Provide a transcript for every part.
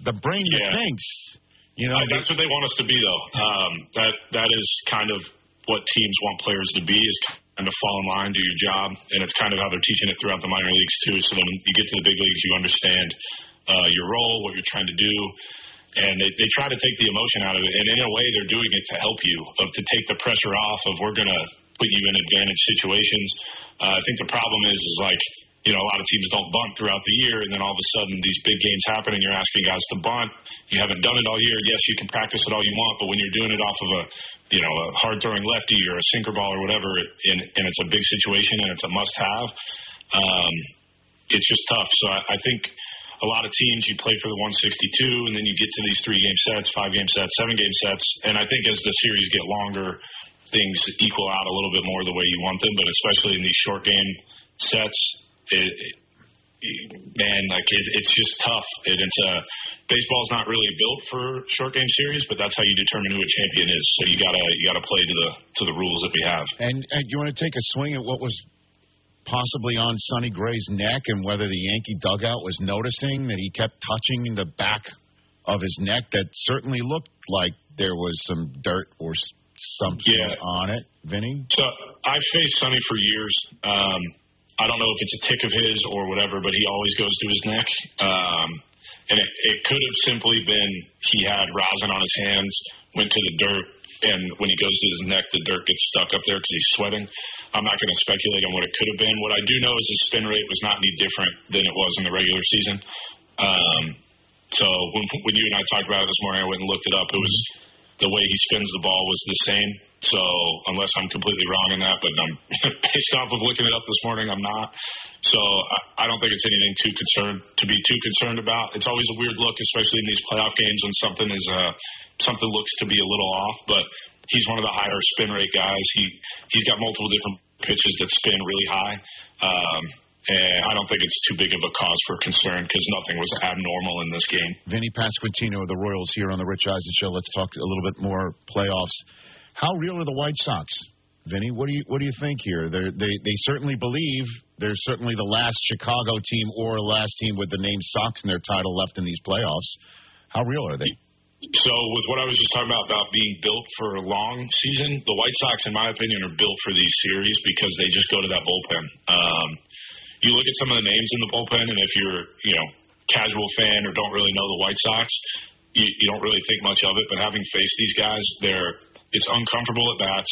the brain that thinks. You know, that's what they want us to be, though. That is kind of what teams want players to be, is kind of fall in line, do your job, and it's kind of how they're teaching it throughout the minor leagues too. So when you get to the big leagues, you understand your role, what you're trying to do, and they try to take the emotion out of it. And in a way, they're doing it to help you, to take the pressure off of we're going to put you in advantage situations. I think the problem is like, you know, a lot of teams don't bunt throughout the year, and then all of a sudden these big games happen, and you're asking guys to bunt. You haven't done it all year. Yes, you can practice it all you want, but when you're doing it off of a hard-throwing lefty or a sinker ball or whatever, and it's a big situation and it's a must-have, it's just tough. So I think a lot of teams, you play for the 162, and then you get to these 3-game sets, 5-game sets, 7-game sets, and I think as the series get longer, things equal out a little bit more the way you want them, but especially in these short-game sets, it's just tough. Baseball's not really built for short game series, but that's how you determine who a champion is. So you gotta play to the rules that we have. And you want to take a swing at what was possibly on Sonny Gray's neck, and whether the Yankee dugout was noticing that he kept touching the back of his neck. That certainly looked like there was some dirt or something on it. Vinny? So I've faced Sonny for years. I don't know if it's a tick of his or whatever, but he always goes to his neck. And it could have simply been he had rosin on his hands, went to the dirt, and when he goes to his neck, the dirt gets stuck up there because he's sweating. I'm not going to speculate on what it could have been. What I do know is his spin rate was not any different than it was in the regular season. So when you and I talked about it this morning, I went and looked it up. It was the way he spins the ball was the same. So unless I'm completely wrong in that, but I'm based off of looking it up this morning, I'm not. So I don't think it's anything to be too concerned about. It's always a weird look, especially in these playoff games when something looks to be a little off. But he's one of the higher spin rate guys. He's got multiple different pitches that spin really high. And I don't think it's too big of a cause for concern because nothing was abnormal in this game. Vinny Pasquantino of the Royals here on the Rich Eisen Show. Let's talk a little bit more playoffs. How real are the White Sox, Vinny? What do you think here? They certainly believe they're certainly the last Chicago team or last team with the name Sox in their title left in these playoffs. How real are they? So with what I was just talking about being built for a long season, the White Sox, in my opinion, are built for these series because they just go to that bullpen. You look at some of the names in the bullpen, and if you're casual fan or don't really know the White Sox, you don't really think much of it. But having faced these guys, it's uncomfortable at bats.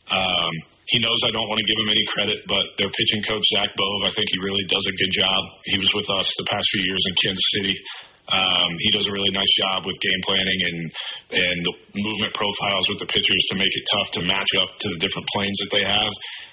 He knows I don't want to give him any credit, but their pitching coach, Zach Bove, I think he really does a good job. He was with us the past few years in Kansas City. He does a really nice job with game planning and the movement profiles with the pitchers to make it tough to match up to the different planes that they have.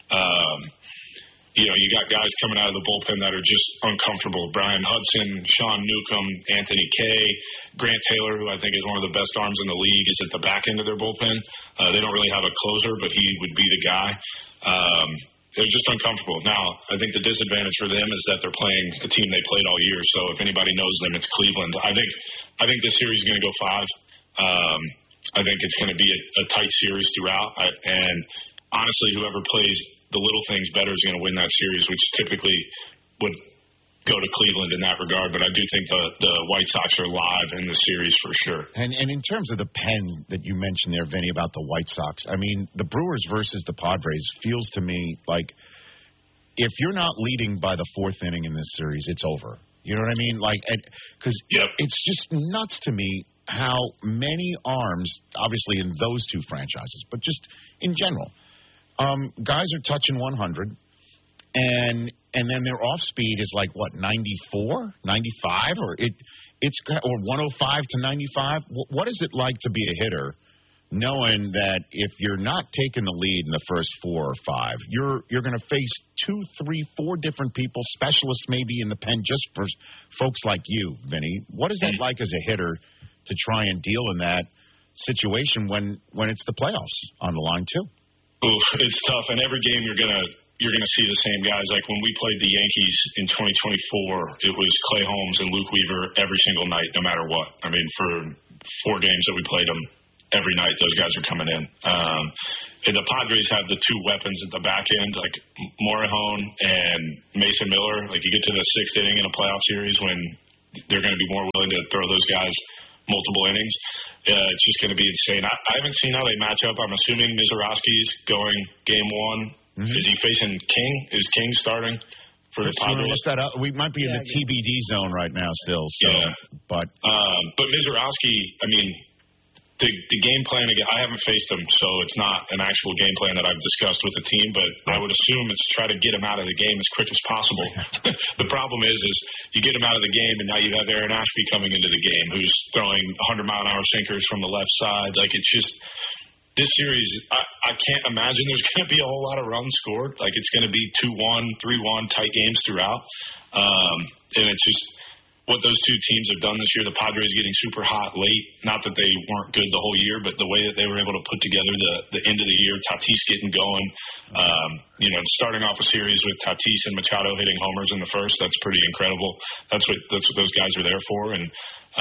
You got guys coming out of the bullpen that are just uncomfortable. Brian Hudson, Sean Newcomb, Anthony Kay, Grant Taylor, who I think is one of the best arms in the league, is at the back end of their bullpen. They don't really have a closer, but he would be the guy. They're just uncomfortable. Now, I think the disadvantage for them is that they're playing a team they played all year. So if anybody knows them, it's Cleveland. I think this series is going to go 5. I think it's going to be a tight series throughout. And honestly, whoever plays the little things better is going to win that series, which typically would go to Cleveland in that regard. But I do think the White Sox are live in the series for sure. And in terms of the pen that you mentioned there, Vinny, about the White Sox, I mean, the Brewers versus the Padres feels to me like if you're not leading by the 4th inning in this series, it's over. You know what I mean? Like, because it's just nuts to me how many arms, obviously in those two franchises, but just in general, guys are touching 100, and then their off speed is like what, 94, 95, or 105 to 95. What is it like to be a hitter, knowing that if you're not taking the lead in the first 4 or 5, you're going to face 2, 3, 4 different people, specialists maybe in the pen, just for folks like you, Vinny. What is that like as a hitter to try and deal in that situation when it's the playoffs on the line too? Oof, it's tough, and every game you're gonna see the same guys. Like when we played the Yankees in 2024, it was Clay Holmes and Luke Weaver every single night, no matter what. I mean, for 4 games that we played them, every night those guys are coming in. And the Padres have the 2 weapons at the back end, like Morejon and Mason Miller. Like you get to the 6th inning in a playoff series when they're going to be more willing to throw those guys multiple innings. It's just going to be insane. I haven't seen how they match up. I'm assuming Mizorowski's going game one. Mm-hmm. Is he facing King? Is King starting for the Padres? Look that up. We might be in the TBD zone right now still. So, but Mizorowski, I mean, the game plan, again, I haven't faced him, so it's not an actual game plan that I've discussed with the team, but I would assume it's to try to get him out of the game as quick as possible. The problem is you get him out of the game, and now you have Aaron Ashby coming into the game, who's throwing 100-mile-an-hour sinkers from the left side. Like, it's just this series, I can't imagine there's going to be a whole lot of runs scored. Like, it's going to be 2-1, 3-1 tight games throughout. And it's just what those two teams have done this year. The Padres getting super hot late. Not that they weren't good the whole year, but the way that they were able to put together the end of the year, Tatis getting going, starting off a series with Tatis and Machado hitting homers in the first, that's pretty incredible. That's what those guys are there for. And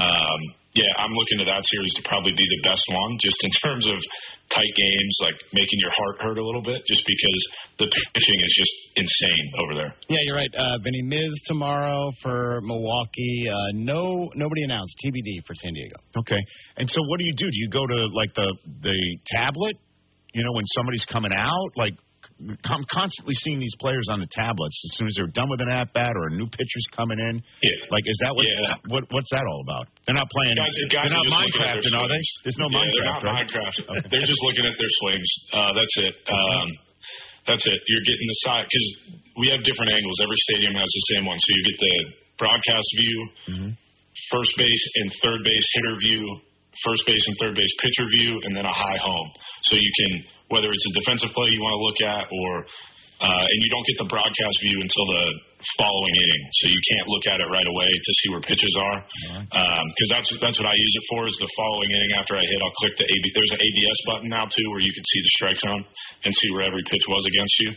I'm looking to that series to probably be the best one, just in terms of tight games, like making your heart hurt a little bit, just because the pitching is just insane over there. Yeah, you're right. Vinny, Miz tomorrow for Milwaukee. Nobody announced. TBD for San Diego. Okay. And so what do? Do you go to like the tablet? You know, when somebody's coming out, like. I'm constantly seeing these players on the tablets as soon as they're done with an at-bat or a new pitcher's coming in. Yeah. Like, is that what's that all about? They're not playing. They're not Minecrafting, are they? There's no Minecraft. They're not Minecraft. Okay. They're just looking at their swings. That's it. That's it. You're getting the side, because we have different angles. Every stadium has the same one. So you get the broadcast view, first base and third base hitter view, first base and third base pitcher view, and then a high home. So you can, whether it's a defensive play you want to look at, or and you don't get the broadcast view until the following inning, so you can't look at it right away to see where pitches are. Because that's what I use it for, is the following inning after I hit, I'll click the there's an ABS button now too, where you can see the strike zone and see where every pitch was against you.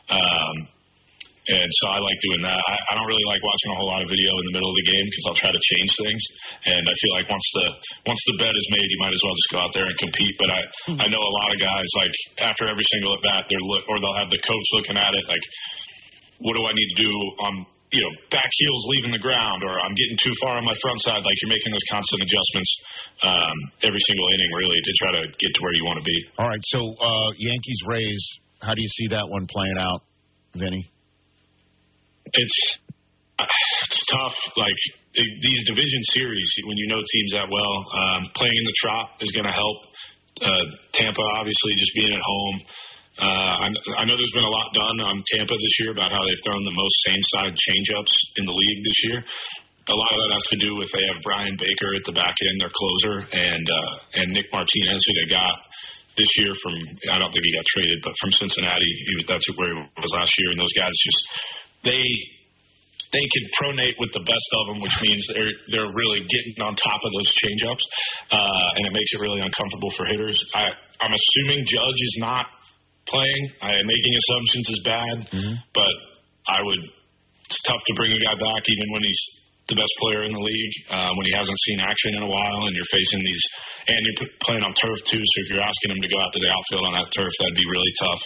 And so I like doing that. I don't really like watching a whole lot of video in the middle of the game, because I'll try to change things. And I feel like once the bet is made, you might as well just go out there and compete. But I know a lot of guys, like, after every single at bat, they'll have the coach looking at it like, what do I need to do? Back heel's leaving the ground, or I'm getting too far on my front side. Like, you're making those constant adjustments every single inning, really, to try to get to where you want to be. All right. So Yankees Rays, how do you see that one playing out, Vinny? It's tough. Like, these division series, when you know teams that well, playing in the Trop is going to help. Tampa, obviously, just being at home. I know there's been a lot done on Tampa this year about how they've thrown the most same-side changeups in the league this year. A lot of that has to do with they have Brian Baker at the back end, their closer, and Nick Martinez, who they got this year from, I don't think he got traded, but from Cincinnati. That's where he was last year, and those guys just – They could pronate with the best of them, which means they're really getting on top of those changeups, and it makes it really uncomfortable for hitters. I'm assuming Judge is not playing. Making assumptions is bad, but it's tough to bring a guy back even when he's the best player in the league, when he hasn't seen action in a while, and you're facing these, and you're playing on turf too. So if you're asking him to go out to the outfield on that turf, that'd be really tough.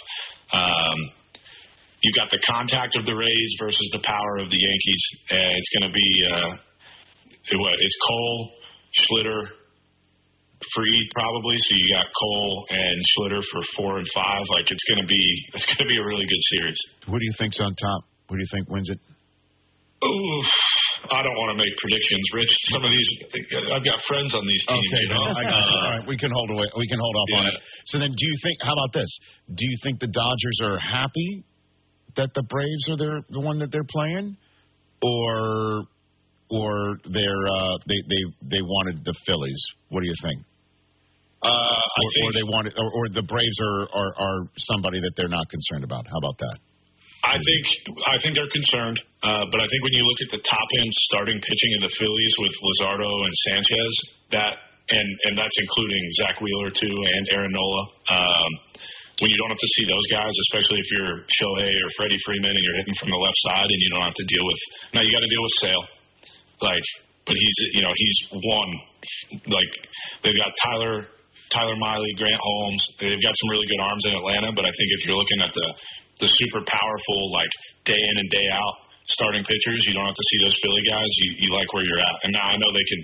You got the contact of the Rays versus the power of the Yankees. It's going to be it's Cole, Schlitter, Fried probably. So you got Cole and Schlitter for 4 and 5. Like, it's going to be a really good series. Who do you think's on top? Who do you think wins it? Ooh, I don't want to make predictions, Rich. Some of these, I've got friends on these teams. Okay, I got you. All right, we can hold away. We can hold off on it. So then, do you think? How about this? Do you think the Dodgers are happy that the Braves are the one that they're playing, or they wanted the Phillies? What do you think? Or they wanted, or the Braves are somebody that they're not concerned about. How about that? I think they're concerned, but I think when you look at the top end starting pitching of the Phillies with Luzardo and Sanchez, and that's including Zach Wheeler too and Aaron Nola. When you don't have to see those guys, especially if you're Shohei or Freddie Freeman and you're hitting from the left side and you don't have to deal with – now you got to deal with Sale. But he's one. Like, they've got Tyler Miley, Grant Holmes. They've got some really good arms in Atlanta, but I think if you're looking at the super powerful, like, day in and day out starting pitchers. You don't have to see those Philly guys. You like where you're at. And now I know they could